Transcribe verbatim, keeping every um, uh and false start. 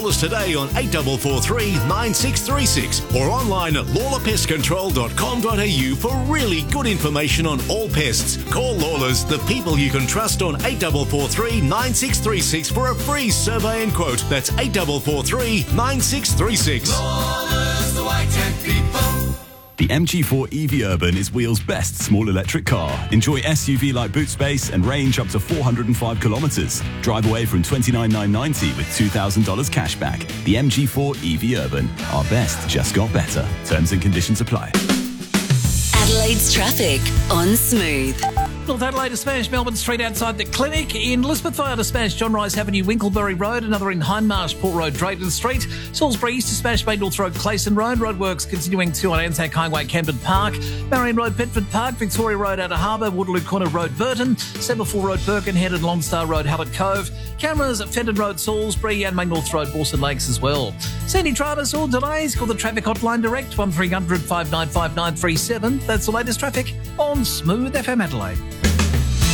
Call us today on eight four four three, nine six three six or online at lawler pest control dot com dot a u for really good information on all pests. Call Lawlers, the people you can trust, on eight four four three, nine six three six for a free survey and quote. That's eight four four three, nine six three six. Lawlers, the white tech people. The M G four E V Urban is Wheel's best small electric car. Enjoy S U V-like boot space and range up to four hundred five kilometres. Drive away from twenty-nine thousand nine hundred ninety with two thousand dollars cash back. The M G four E V Urban. Our best just got better. Terms and conditions apply. Adelaide's traffic on Smooth. North Adelaide to smash Melbourne Street outside the clinic. In Elizabethville to smash John Rice Avenue, Winkleberry Road. Another in Hindmarsh, Port Road, Drayton Street. Salisbury East to smash Bay North Road, Clayson Road. Roadworks continuing to on Anzac Highway, Camden Park. Marion Road, Bedford Park. Victoria Road, Outer Harbour. Waterloo Corner Road, Burton. Semaphore Road, Birkenhead and Long Star Road, Hallett Cove. Cameras at Fenton Road, Salisbury and Main North Road, Mawson Lakes as well. Sandy Travis or delays? Call the traffic hotline direct one three hundred, five nine five, nine three seven. That's the latest traffic on Smooth F M Adelaide.